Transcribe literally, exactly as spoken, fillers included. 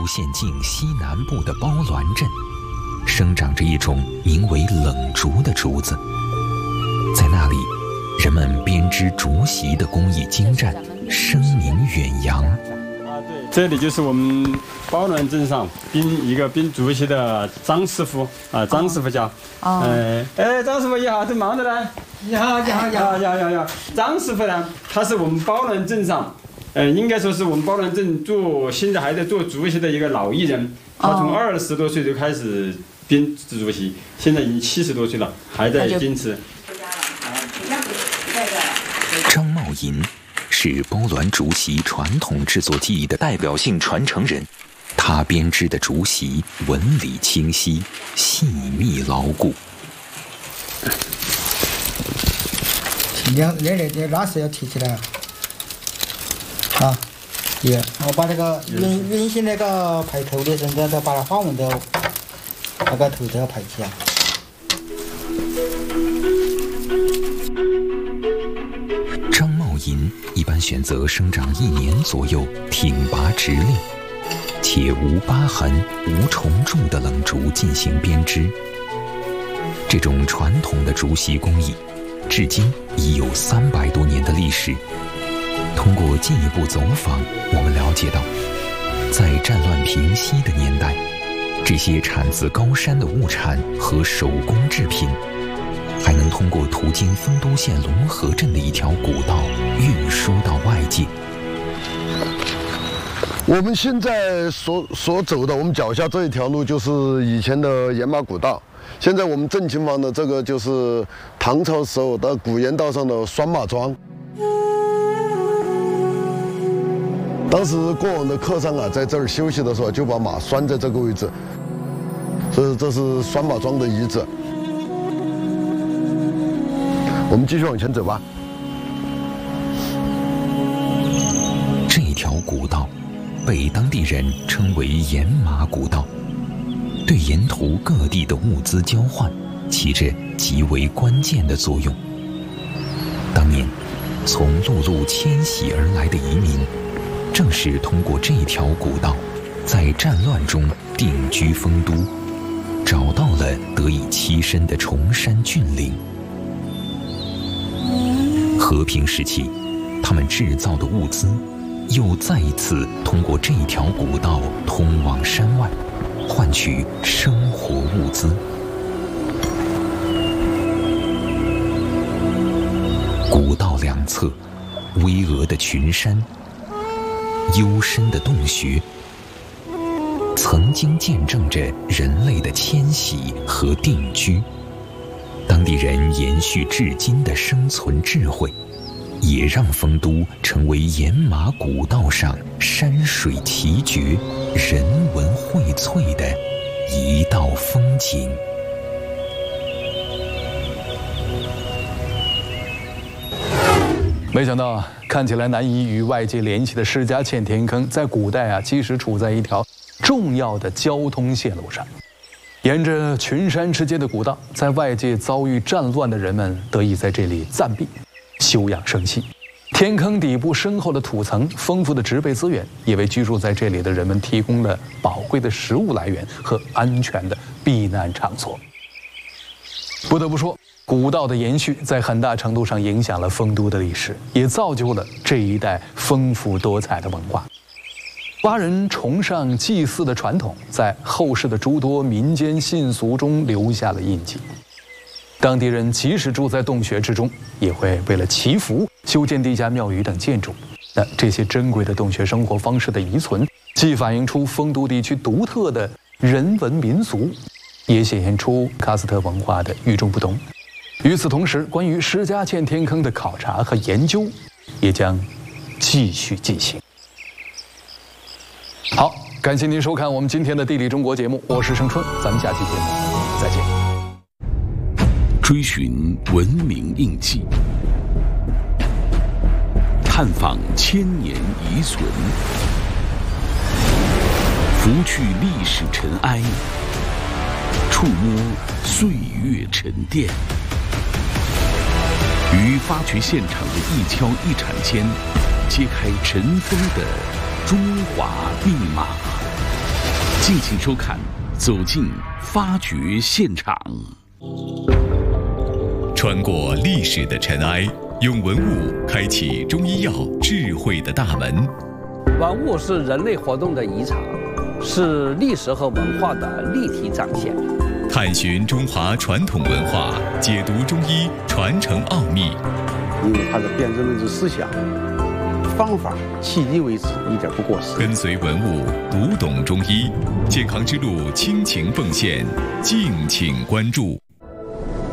县境西南部的包滦镇，生长着一种名为冷竹的竹子。在那里，人们编织竹席的工艺精湛，声名远扬。 啊，对，这里就是我们包滦镇上编一个编竹席的张师傅啊，张师傅家。哦。哎哎，张师傅你好，正忙着呢。 你好，你好，你好， 你好，你好，你好。张师傅呢，他是我们包滦镇上，呃，应该说是我们包滦镇做现在还在做竹席的一个老艺人。他从二十多岁就开始编制竹席，现在已经七十多岁了，还在坚持。 张茂银是包滦竹席传统制作技艺的代表性传承人，他编织的竹席纹理清晰、细密牢固。 两两两点拉丝要提起来啊！也，我把那个圆圆形那个排头的时候，都把它花纹的那个头都要排起来。 张茂银一般选择生长一年左右、挺拔直立且无疤痕、无虫蛀的冷竹进行编织。这种传统的竹席工艺，至今已有三百多年的历史。通过进一步走访，我们了解到，在战乱平息的年代，这些产自高山的物产和手工制品，还能通过途经丰都县龙河镇的一条古道运输到外界。 我们现在所所走的，我们脚下这一条路就是以前的盐马古道。现在我们正前方的这个就是唐朝时候的古盐道上的拴马桩。当时过往的客商啊，在这儿休息的时候，就把马拴在这个位置，所以这是拴马桩的遗址。我们继续往前走吧。 这条古道被当地人称为盐马古道，对沿途各地的物资交换起着极为关键的作用。当年从陆路迁徙而来的移民，正是通过这条古道，在战乱中定居丰都，找到了得以栖身的崇山峻岭。和平时期，他们制造的物资又再一次通过这条古道通往山外，换取生活物资。古道两侧，巍峨的群山，幽深的洞穴，曾经见证着人类的迁徙和定居。当地人延续至今的生存智慧，也让丰都成为盐马古道上山水奇绝、人文荟萃的一道风景。 没想到啊，看起来难以与外界联系的施家堑天坑，在古代啊，其实处在一条重要的交通线路上。沿着群山之间的古道，在外界遭遇战乱的人们得以在这里暂避，休养生息。天坑底部深厚的土层、丰富的植被资源，也为居住在这里的人们提供了宝贵的食物来源和安全的避难场所。不得不说，古道的延续在很大程度上影响了丰都的历史，也造就了这一带丰富多彩的文化。巴人崇尚祭祀的传统，在后世的诸多民间信俗中留下了印记。当地人即使住在洞穴之中，也会为了祈福修建地下庙宇等建筑。那这些珍贵的洞穴生活方式的遗存，既反映出丰都地区独特的人文民俗，也显现出喀斯特文化的与众不同。与此同时，关于施家堑天坑的考察和研究，也将继续进行。好，感谢您收看我们今天的《地理中国》节目，我是盛春，咱们下期节目再见。 追寻文明印记，探访千年遗存，拂去历史尘埃，触摸岁月沉淀，于发掘现场的一敲一铲间，揭开尘封的中华密码。 敬请收看，走进发掘现场。 穿过历史的尘埃，用文物开启中医药智慧的大门。 文物是人类活动的遗产，是历史和文化的立体展现。 探寻中华传统文化，解读中医传承奥秘。 因为它的辨证论治思想、方法，迄今为止一点不过时。 跟随文物，读懂中医，健康之路倾情奉献，敬请关注。